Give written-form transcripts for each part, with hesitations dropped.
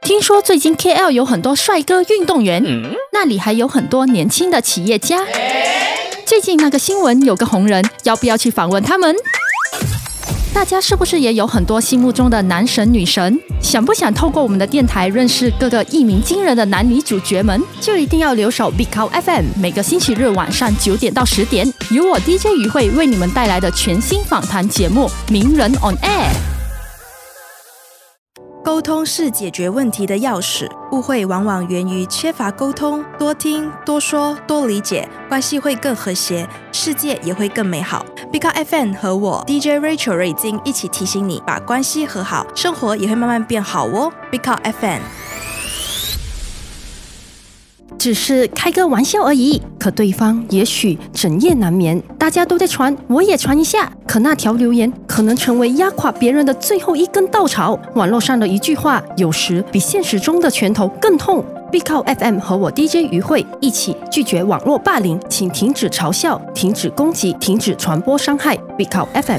听说最近 KL 有很多帅哥运动员，那里还有很多年轻的企业家。最近那个新闻有个红人，要不要去访问他们？大家是不是也有很多心目中的男神女神？想不想透过我们的电台认识各个一鸣惊人的男女主角们？就一定要留守 Big Cow FM， 每个星期日晚上9点到10点，由我 DJ 于慧为你们带来的全新访谈节目《名人 on Air》。 沟通是解决问题的钥匙，误会往往源于缺乏沟通，多听、多说、多理解，关系会更和谐，世界也会更美好。Big Cow FM 和我 DJ Rachel 瑞金一起提醒你，把关系和好，生活也会慢慢变好哦。Big Cow FM。 只是开个玩笑而已，可对方也许整夜难眠。大家都在传，我也传一下。可那条留言可能成为压垮别人的最后一根稻草。网络上的一句话，有时比现实中的拳头更痛。Big Cow FM 和我 DJ 于慧一起拒绝网络霸凌，请停止嘲笑，停止攻击，停止传播伤害。Big Cow FM。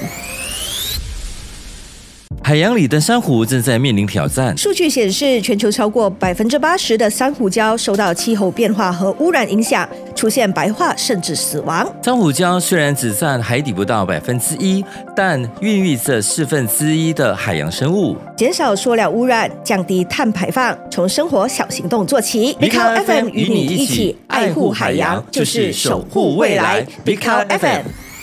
海洋里的珊瑚正在面临挑战。 数据显示，全球超过80%的珊瑚礁受到气候变化和污染影响，出现白化甚至死亡。 珊瑚礁虽然只占海底不到1%，但孕育着1/4的海洋生物。 减少塑料污染，降低碳排放，从生活小行动做起。Big Cow FM 与你一起爱护海洋，就是守护未来。Big Cow FM。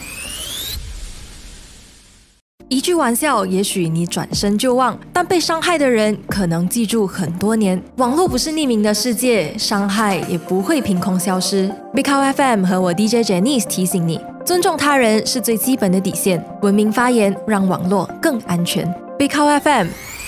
一句玩笑，也许你转身就忘，但被伤害的人可能记住很多年。网络不是匿名的世界，伤害也不会凭空消失。Big Cow FM 和我 DJ Janice 提醒你，尊重他人是最基本的底线，文明发言，让网络更安全。Big Cow FM。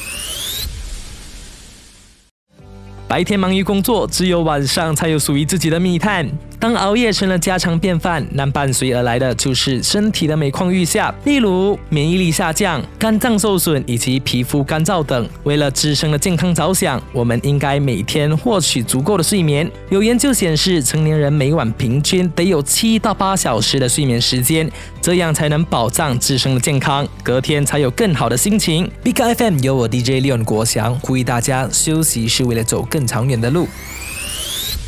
白天忙于工作，只有晚上才有属于自己的密探。当熬夜成了家常便饭，那伴随而来的就是身体的每况愈下，例如免疫力下降、肝脏受损以及皮肤干燥等。为了自身的健康着想，我们应该每天获取足够的睡眠。有研究显示，成年人每晚平均得有7到8小时的睡眠时间，这样才能保障自身的健康，隔天才有更好的心情。Big Cow FM 由我 DJ Leon 国祥呼吁大家，休息是为了走更长远的路。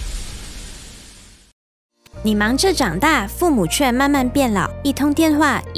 你忙着长大，父母却慢慢变老，一通电话